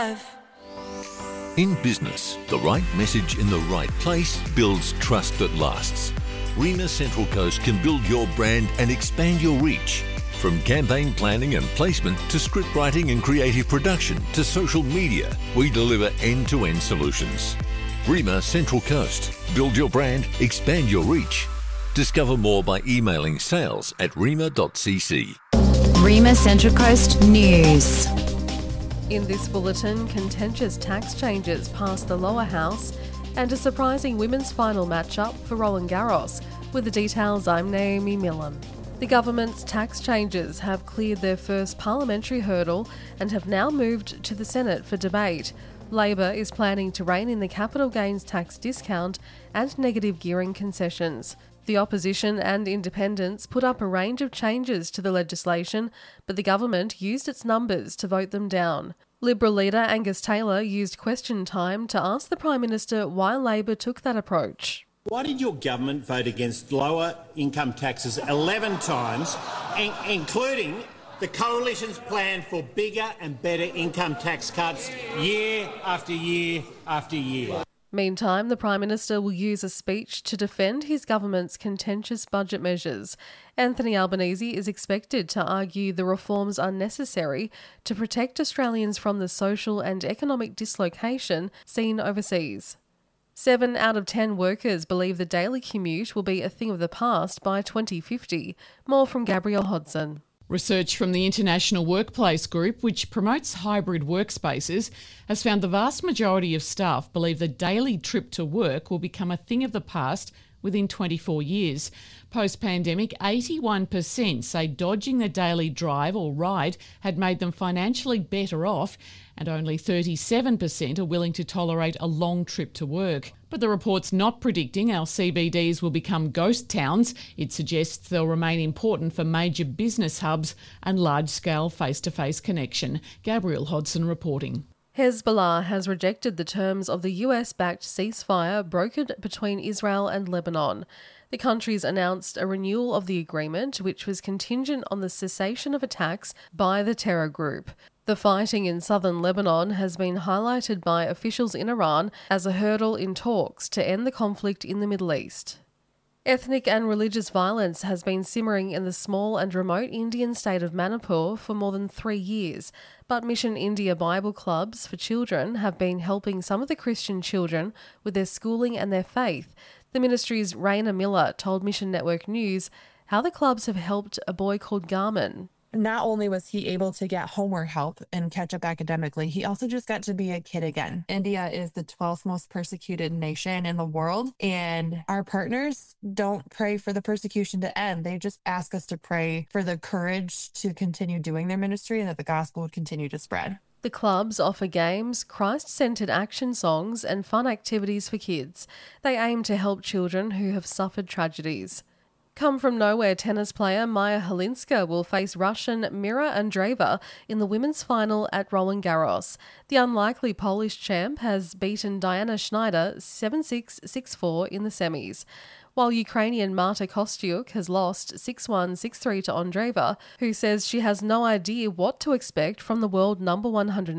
drive. In business, the right message in the right place builds trust that lasts. Rema Central Coast can build your brand and expand your reach. From campaign planning and placement to script writing and creative production to social media, we deliver end-to-end solutions. Rema Central Coast. Build your brand, expand your reach. Discover more by emailing sales@rema.cc. Rema Central Coast News. In this bulletin, contentious tax changes passed the lower house and a surprising women's final matchup for Roland Garros. With the details, I'm Naomi Millen. The government's tax changes have cleared their first parliamentary hurdle and have now moved to the Senate for debate. Labor is planning to rein in the capital gains tax discount and negative gearing concessions. The opposition and independents put up a range of changes to the legislation, but the government used its numbers to vote them down. Liberal leader Angus Taylor used question time to ask the Prime Minister why Labor took that approach. Why did your government vote against lower income taxes 11 times, including the Coalition's plan for bigger and better income tax cuts year after year after year? Meantime, the Prime Minister will use a speech to defend his government's contentious budget measures. Anthony Albanese is expected to argue the reforms are necessary to protect Australians from the social and economic dislocation seen overseas. 7 out of 10 workers believe the daily commute will be a thing of the past by 2050. More from Gabrielle Hodson. Research from the International Workplace Group, which promotes hybrid workspaces, has found the vast majority of staff believe the daily trip to work will become a thing of the past within 24 years. Post-pandemic, 81% say dodging the daily drive or ride had made them financially better off, and only 37% are willing to tolerate a long trip to work. But the report's not predicting our CBDs will become ghost towns. It suggests they'll remain important for major business hubs and large-scale face-to-face connection. Gabrielle Hodson reporting. Hezbollah has rejected the terms of the US-backed ceasefire brokered between Israel and Lebanon. The countries announced a renewal of the agreement, which was contingent on the cessation of attacks by the terror group. The fighting in southern Lebanon has been highlighted by officials in Iran as a hurdle in talks to end the conflict in the Middle East. Ethnic and religious violence has been simmering in the small and remote Indian state of Manipur for more than 3 years, but Mission India Bible clubs for children have been helping some of the Christian children with their schooling and their faith. The ministry's Raina Miller told Mission Network News how the clubs have helped a boy called Garmin. Not only was he able to get homework help and catch up academically, he also just got to be a kid again. India is the 12th most persecuted nation in the world, and our partners don't pray for the persecution to end. They just ask us to pray for the courage to continue doing their ministry and that the gospel would continue to spread. The clubs offer games, Christ-centred action songs and fun activities for kids. They aim to help children who have suffered tragedies. Come-from-nowhere tennis player Maja Hlinska will face Russian Mira Andreeva in the women's final at Roland Garros. The unlikely Polish champ has beaten Diana Schneider 7-6, 6-4 in the semis, while Ukrainian Marta Kostyuk has lost 6-1, 6-3 to Andreeva, who says she has no idea what to expect from the world number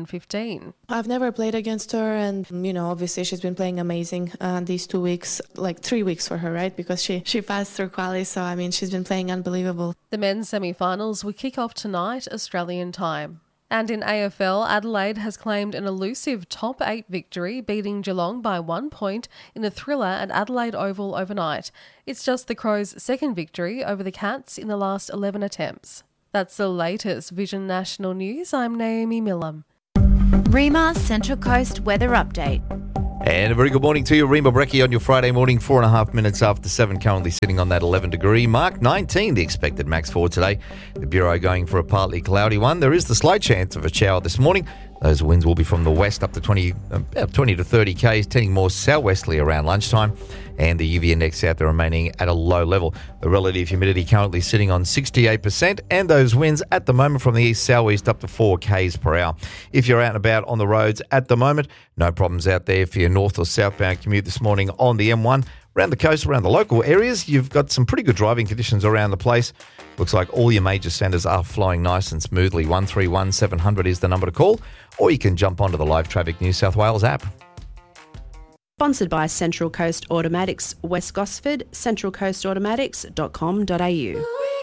115. I've never played against her, and, obviously she's been playing amazing these 2 weeks, like 3 weeks for her, right? Because she passed through quali, so, she's been playing unbelievable. The men's semi-finals will kick off tonight, Australian time. And in AFL, Adelaide has claimed an elusive top 8 victory, beating Geelong by 1 point in a thriller at Adelaide Oval overnight. It's just the Crows' second victory over the Cats in the last 11 attempts. That's the latest Vision National News. I'm Naomi Millam. Rema Central Coast Weather Update. And a very good morning to you. Rima Breckie on your Friday morning, 4.5 minutes after 7, currently sitting on that 11-degree mark. 19, the expected max for today. The Bureau going for a partly cloudy one. There is the slight chance of a shower this morning. Those winds will be from the west up to 20 to 30 k's, tending more southwesterly around lunchtime. And the UV index out there remaining at a low level. The relative humidity currently sitting on 68%, and those winds at the moment from the east-southeast up to 4 k's per hour. If you're out and about on the roads at the moment, no problems out there for your north or southbound commute this morning on the M1. Around the coast, around the local areas, you've got some pretty good driving conditions around the place. Looks like all your major centres are flowing nice and smoothly. 131 700 is the number to call, or you can jump onto the Live Traffic New South Wales app. Sponsored by Central Coast Automatics, West Gosford, centralcoastautomatics.com.au.